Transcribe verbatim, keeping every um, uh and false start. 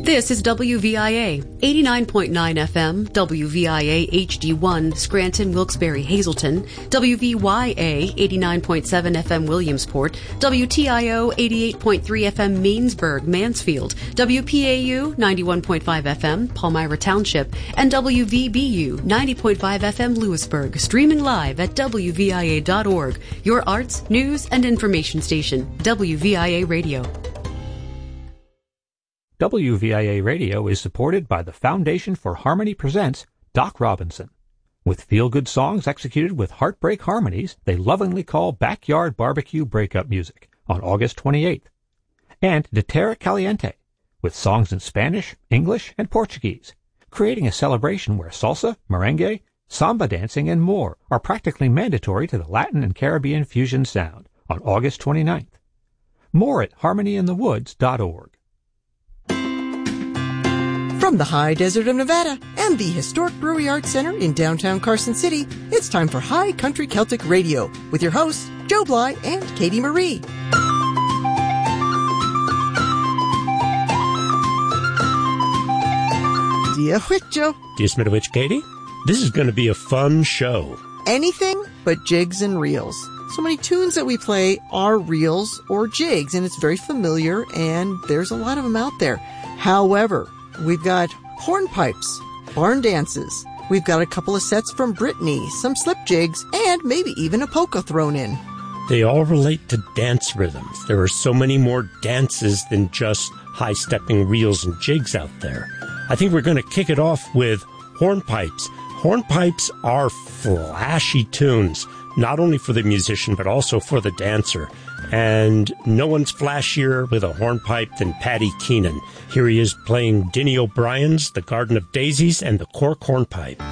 This is W V I A, eighty-nine point nine F M, W V I A H D one, Scranton, Wilkes-Barre, Hazleton, W V Y A, eighty-nine point seven F M, Williamsport, W T I O, eighty-eight point three F M, Mainsburg, Mansfield, W P A U, ninety-one point five F M, Palmyra Township, and W V B U, ninety point five F M, Lewisburg, streaming live at W V I A dot org, your arts, news, and information station, W V I A Radio. W V I A Radio is supported by the Foundation for Harmony Presents Doc Robinson. With feel-good songs executed with heartbreak harmonies they lovingly call backyard barbecue breakup music on August twenty-eighth. And De Terra Caliente, with songs in Spanish, English, and Portuguese, creating a celebration where salsa, merengue, samba dancing, and more are practically mandatory to the Latin and Caribbean fusion sound on August twenty-ninth. More at harmony in the woods dot org. From the high desert of Nevada and the historic Brewery Arts Center in downtown Carson City, it's time for High Country Celtic Radio with your hosts, Joe Bly and Katie Marie. Dear which, Joe? Dear Smith-Witch, Katie? This is going to be a fun show. Anything but jigs and reels. So many tunes that we play are reels or jigs, and it's very familiar, and there's a lot of them out there. However, we've got hornpipes, barn dances. We've got a couple of sets from Brittany, some slip jigs, and maybe even a polka thrown in. They all relate to dance rhythms. There are so many more dances than just high-stepping reels and jigs out there. I think we're going to kick it off with hornpipes. Hornpipes are flashy tunes, not only for the musician, but also for the dancer. And no one's flashier with a hornpipe than Paddy Keenan. Here he is playing Dinny O'Brien's The Garden of Daisies and the Cork Hornpipe.